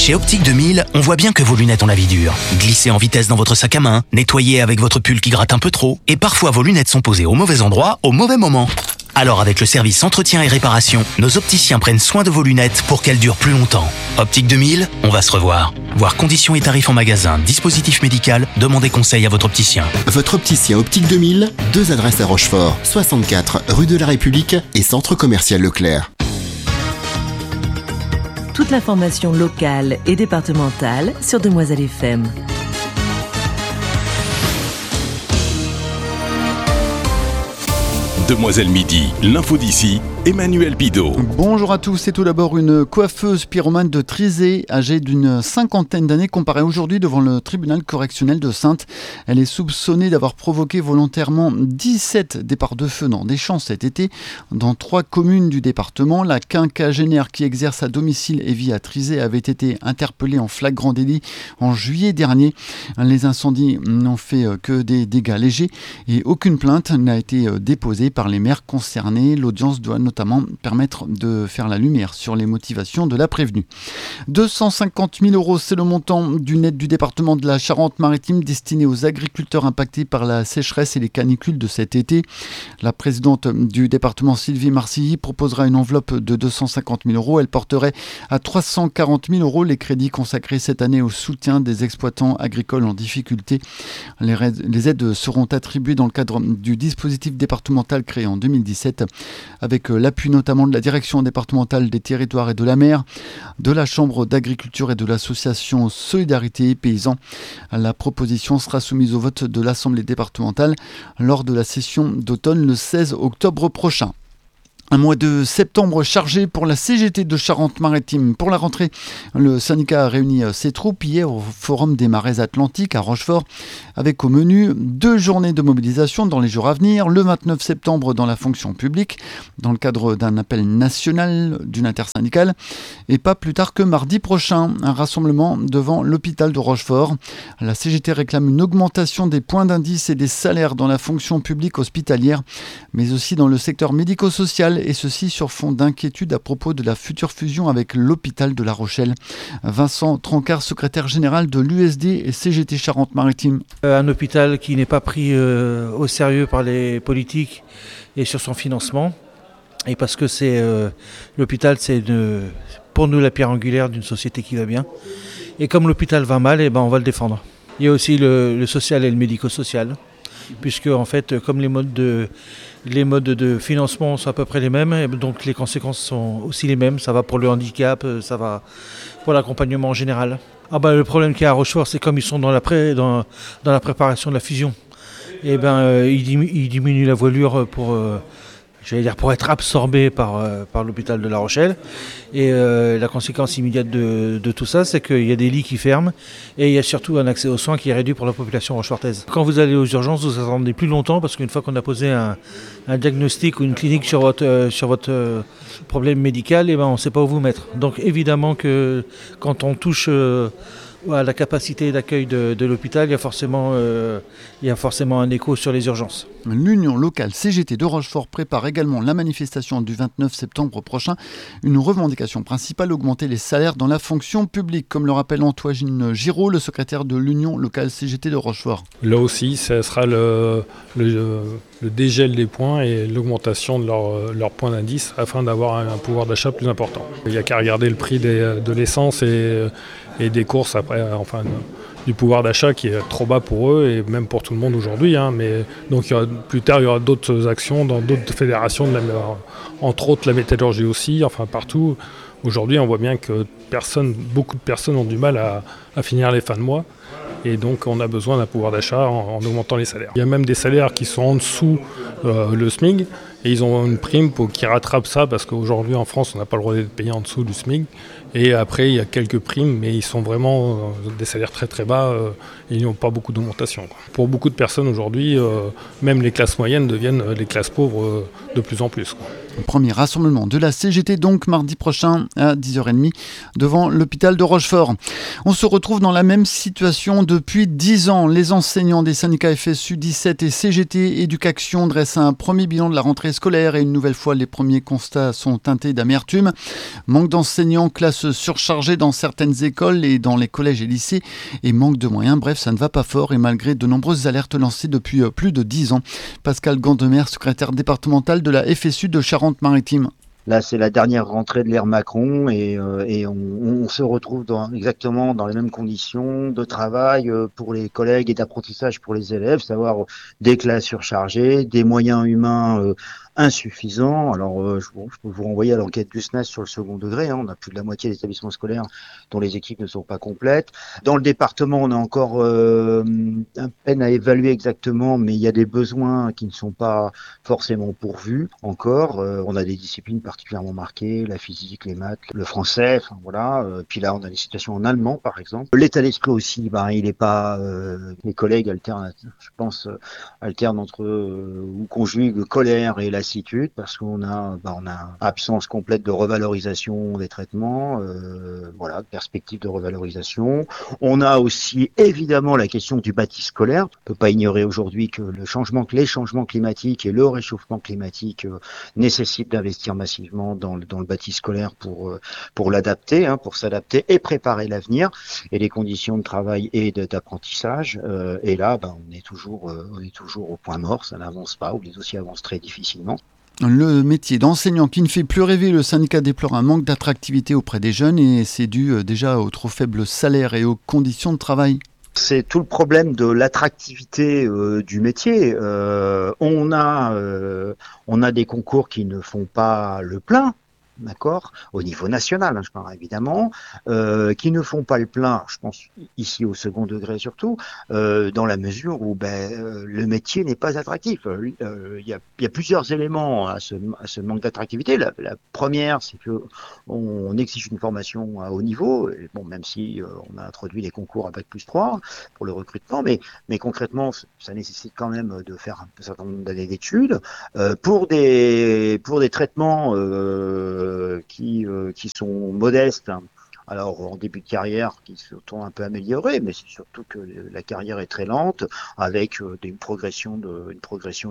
Chez Optique 2000, on voit bien que vos lunettes ont la vie dure. Glissez en vitesse dans votre sac à main, nettoyez avec votre pull qui gratte un peu trop, et parfois vos lunettes sont posées au mauvais endroit, au mauvais moment. Alors avec le service entretien et réparation, nos opticiens prennent soin de vos lunettes pour qu'elles durent plus longtemps. Optique 2000, on va se revoir. Voir conditions et tarifs en magasin, dispositif médical, demandez conseil à votre opticien. Votre opticien Optique 2000, 2 adresses à Rochefort, 64 rue de la République et centre commercial Leclerc. Toute l'information locale et départementale sur Demoiselle FM. Demoiselle Midi, l'info d'ici, Emmanuel Bidot. Bonjour à tous, c'est tout d'abord une coiffeuse pyromane de Trizé, âgée d'une cinquantaine d'années, comparée aujourd'hui devant le tribunal correctionnel de Saintes. Elle est soupçonnée d'avoir provoqué volontairement 17 départs de feu dans des champs cet été, dans 3 communes du département. La quinquagénaire qui exerce à domicile et vit à Trizé avait été interpellée en flagrant délit en juillet dernier. Les incendies n'ont fait que des dégâts légers et aucune plainte n'a été déposée par les maires concernés. L'audience doit notamment permettre de faire la lumière sur les motivations de la prévenue. 250 000 €, c'est le montant d'une aide du département de la Charente-Maritime destinée aux agriculteurs impactés par la sécheresse et les canicules de cet été. La présidente du département, Sylvie Marcilly, proposera une enveloppe de 250 000 €. Elle porterait à 340 000 € les crédits consacrés cette année au soutien des exploitants agricoles en difficulté. Les aides seront attribuées dans le cadre du dispositif départemental créé en 2017, avec l'appui notamment de la direction départementale des territoires et de la mer, de la Chambre d'agriculture et de l'association Solidarité et Paysans. La proposition sera soumise au vote de l'Assemblée départementale lors de la session d'automne le 16 octobre prochain. Un mois de septembre chargé pour la CGT de Charente-Maritime. Pour la rentrée, le syndicat a réuni ses troupes hier au Forum des Marais Atlantiques à Rochefort, avec au menu 2 journées de mobilisation dans les jours à venir. Le 29 septembre dans la fonction publique, dans le cadre d'un appel national d'une intersyndicale, et pas plus tard que mardi prochain, un rassemblement devant l'hôpital de Rochefort. La CGT réclame une augmentation des points d'indice et des salaires dans la fonction publique hospitalière, mais aussi dans le secteur médico-social, et ceci sur fond d'inquiétude à propos de la future fusion avec l'hôpital de La Rochelle. Vincent Trancard, secrétaire général de l'USD et CGT Charente-Maritime. Un hôpital qui n'est pas pris au sérieux par les politiques et sur son financement. Et parce que l'hôpital, c'est pour nous la pierre angulaire d'une société qui va bien. Et comme l'hôpital va mal, on va le défendre. Il y a aussi le social et le médico-social, puisque en fait, comme les modes de financement sont à peu près les mêmes, et donc les conséquences sont aussi les mêmes. Ça va pour le handicap, ça va pour l'accompagnement en général. Le problème qu'il y a à Rochefort, c'est comme ils sont dans la préparation de la fusion, ils diminuent la voilure pour être absorbé par l'hôpital de La Rochelle. Et la conséquence immédiate de tout ça, c'est qu'il y a des lits qui ferment et il y a surtout un accès aux soins qui est réduit pour la population rochefortaise. Quand vous allez aux urgences, vous attendez plus longtemps parce qu'une fois qu'on a posé un diagnostic ou une clinique sur votre problème médical, on ne sait pas où vous mettre. Donc évidemment que quand on touche à la capacité d'accueil de l'hôpital, il y a forcément un écho sur les urgences. L'Union locale CGT de Rochefort prépare également la manifestation du 29 septembre prochain. Une revendication principale, augmenter les salaires dans la fonction publique, comme le rappelle Antoine Giraud, le secrétaire de l'Union locale CGT de Rochefort. Là aussi, ce sera le dégel des points et l'augmentation de leur point d'indice afin d'avoir un pouvoir d'achat plus important. Il n'y a qu'à regarder le prix de l'essence et des courses après, du pouvoir d'achat qui est trop bas pour eux et même pour tout le monde aujourd'hui. Mais donc plus tard, il y aura d'autres actions dans d'autres fédérations, entre autres la métallurgie aussi, partout. Aujourd'hui, on voit bien que beaucoup de personnes ont du mal à finir les fins de mois. Et donc, on a besoin d'un pouvoir d'achat en augmentant les salaires. Il y a même des salaires qui sont en dessous le SMIC et ils ont une prime qui rattrape ça parce qu'aujourd'hui, en France, on n'a pas le droit d'être payé en dessous du SMIC. Et après, il y a quelques primes, mais ils sont vraiment des salaires très très bas et ils n'ont pas beaucoup d'augmentation. Pour beaucoup de personnes aujourd'hui, même les classes moyennes deviennent les classes pauvres de plus en plus. Premier rassemblement de la CGT donc mardi prochain à 10h30 devant l'hôpital de Rochefort. On se retrouve dans la même situation depuis 10 ans. Les enseignants des syndicats FSU 17 et CGT Éducation dressent un premier bilan de la rentrée scolaire et une nouvelle fois les premiers constats sont teintés d'amertume. Manque d'enseignants, classes surchargées dans certaines écoles et dans les collèges et lycées et manque de moyens. Bref, ça ne va pas fort et malgré de nombreuses alertes lancées depuis plus de 10 ans. Pascal Gandemer, secrétaire départemental de la FSU de Charente-Maritime. Là, c'est la dernière rentrée de l'ère Macron et on se retrouve exactement dans les mêmes conditions de travail pour les collègues et d'apprentissage pour les élèves, savoir des classes surchargées, des moyens humains insuffisants. Alors, je peux vous renvoyer à l'enquête du SNES sur le second degré. On a plus de la moitié des établissements scolaires dont les équipes ne sont pas complètes. Dans le département, on a encore un peine à évaluer exactement, mais il y a des besoins qui ne sont pas forcément pourvus encore. On a des disciplines particulièrement marquées, la physique, les maths, le français, enfin voilà. Puis là, on a des situations en allemand, par exemple. L'état d'esprit aussi, il est pas. Les collègues alternent, je pense, alternent entre ou conjuguent colère et lassitude parce qu'on a, absence complète de revalorisation des traitements, perspective de revalorisation. On a aussi évidemment la question du bâti scolaire. On peut pas ignorer aujourd'hui que les changements climatiques et le réchauffement climatique nécessitent d'investir massivement dans le bâti scolaire pour l'adapter, pour s'adapter et préparer l'avenir et les conditions de travail et d'apprentissage. Et là, on est toujours au point mort, ça n'avance pas, ou les dossiers avancent très difficilement. Le métier d'enseignant qui ne fait plus rêver, le syndicat déplore un manque d'attractivité auprès des jeunes et c'est dû déjà aux trop faibles salaires et aux conditions de travail. C'est tout le problème de l'attractivité du métier. On a des concours qui ne font pas le plein. D'accord, au niveau national, je parle évidemment, qui ne font pas le plein, je pense ici au second degré surtout, dans la mesure où le métier n'est pas attractif. Il y a plusieurs éléments à ce manque d'attractivité. La première, c'est que on exige une formation à haut niveau, et même si on a introduit les concours à Bac+3 pour le recrutement, mais concrètement, ça nécessite quand même de faire un certain nombre d'années d'études pour des traitements qui sont modestes, alors en début de carrière qui se sont un peu améliorés, mais c'est surtout que la carrière est très lente avec une progression